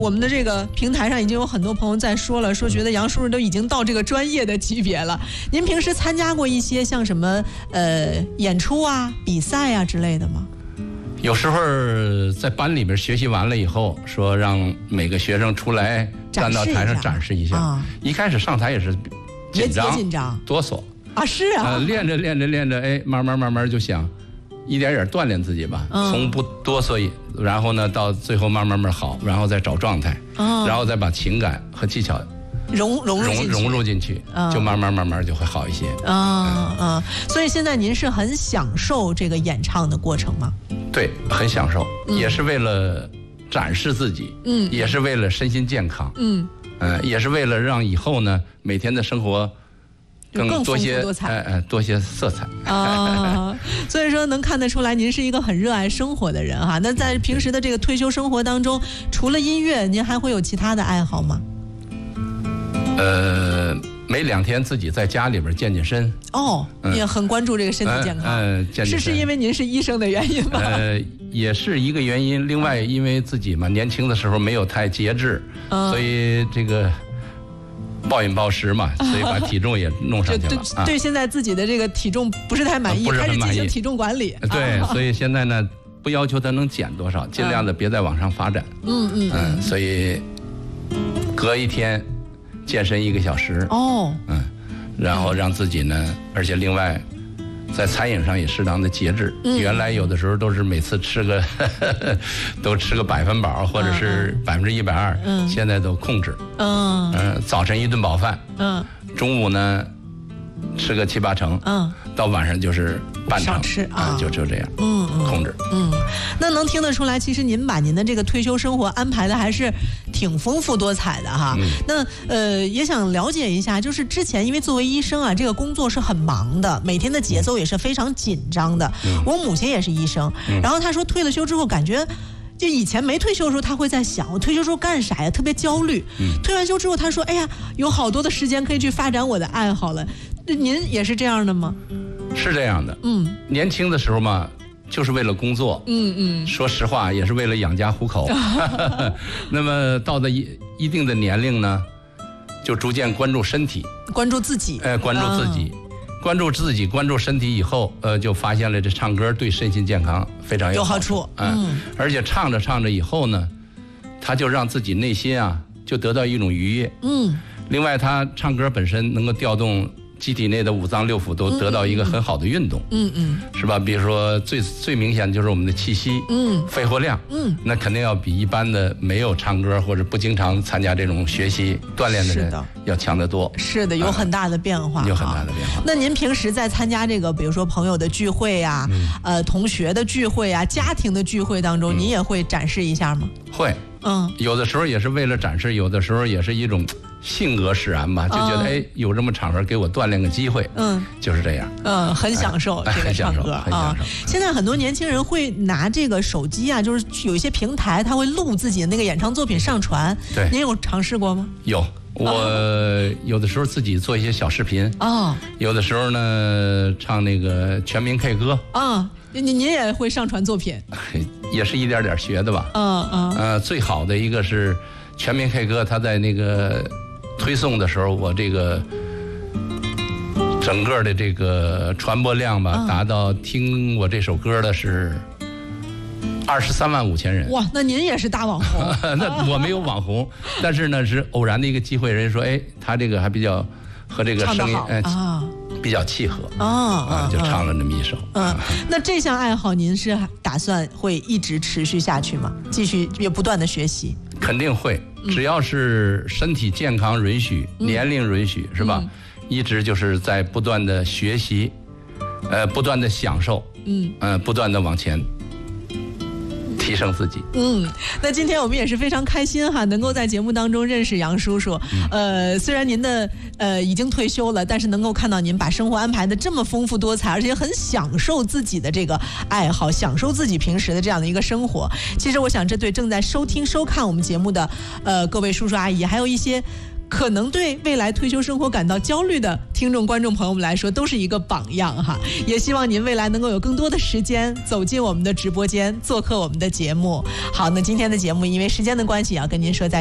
我们的这个平台上已经有很多朋友在说了，说觉得杨叔叔都已经到这个专业的级别了。您平时参加过一些像什么演出啊、比赛啊之类的吗？ 有时候在班里边学习完了以后，说让每个学生出来站到台上展示一下。一开始上台也是紧张、哆嗦啊，是啊， 练着，哎，慢慢就想一点点锻炼自己吧，从不哆嗦，然后呢，到最后慢慢好，然后再找状态，然后再把情感和技巧融入进去，就慢慢就会好一些。 所以现在您是很享受这个演唱的过程吗？ 对，很享受，也是为了展示自己，也是为了身心健康，也是为了让以后呢每天的生活更多些多些色彩啊。所以说能看得出来您是一个很热爱生活的人哈。那在平时的这个退休生活当中，除了音乐，您还会有其他的爱好吗？ 每2天自己在家里边健身。 也很关注这个身体健康。是因为您是医生的原因吗？ 也是一个原因。另外，因为自己嘛，年轻的时候没有太节制，所以这个暴饮暴食嘛，所以把体重也弄上去了。 对现在自己的这个体重不是太满意，开始进行体重管理。 对，所以现在呢，不要求他能减多少，尽量的别再往上发展。所以隔一天健身1个小时。然后让自己呢，而且另外在餐饮上也适当的节制。原来有的时候都是每次都吃个100分饱，或者是120%，现在都控制。早晨1顿饱饭，中午呢吃个7、8成，到晚上就是半成， 吃就这样，控制。 那能听得出来，其实您把您的这个退休生活安排的还是挺丰富多彩的哈。那也想了解一下，就是之前因为作为医生啊，这个工作是很忙的，每天的节奏也是非常紧张的。我母亲也是医生，然后她说退了休之后感觉。就以前没退休的时候，他会在想我退休之后干啥呀，特别焦虑。退完休之后，他说：“哎呀，有好多的时间可以去发展我的爱好了。”您也是这样的吗？ 是这样的。年轻的时候嘛，就是为了工作。说实话，也是为了养家糊口。那么到了一定的年龄呢，就逐渐关注身体， 关注自己。 关注自己。关注自己，关注身体以后，就发现了这唱歌对身心健康非常有好处。而且唱着以后呢，他就让自己内心啊就得到一种愉悦。另外他唱歌本身能够调动机体内的5脏6腑都得到一个很好的运动。是吧？比如说最明显的就是我们的气息，肺活量，那肯定要比一般的没有唱歌或者不经常参加这种学习锻炼的人要强得多。 是的，有很大的变化。 有很大的变化。 那您平时在参加这个，比如说朋友的聚会啊，同学的聚会啊，家庭的聚会当中，您也会展示一下吗？ 会。有的时候也是为了展示，有的时候也是一种性格使然吧，就觉得哎，有这么场合给我锻炼个机会，就是这样。 很享受这个唱歌啊。现在很多年轻人会拿这个手机啊，就是有一些平台，他会录自己的那个演唱作品上传。 对， 您有尝试过吗？ 有，我有的时候自己做一些小视频。有的时候呢，唱那个全民 K 歌。 您也会上传作品？ 也是一点点学的吧。最好的一个是全民 K 歌，他在那个推送的时候，我这个整个的这个传播量吧，达到听我这首歌的是23万5千人。 哇，那您也是大网红。 那我没有网红，但是呢是偶然的一个机会，人家说哎，他这个还比较和这个声音比较契合。就唱了那么一首。 那这项爱好您是打算会一直持续下去吗？继续也不断的学习？肯定会， 只要是身体健康允许，年龄允许，是吧？一直就是在不断的学习，不断的享受，不断的往前提升自己。 那今天我们也是非常开心哈，能够在节目当中认识杨叔叔。虽然您的已经退休了，但是能够看到您把生活安排的这么丰富多彩，而且很享受自己的这个爱好，享受自己平时的这样的一个生活。其实我想这对正在收听收看我们节目的各位叔叔阿姨，还有一些可能对未来退休生活感到焦虑的听众观众朋友们来说都是一个榜样哈。也希望您未来能够有更多的时间走进我们的直播间，做客我们的节目。好，那今天的节目因为时间的关系要跟您说再见。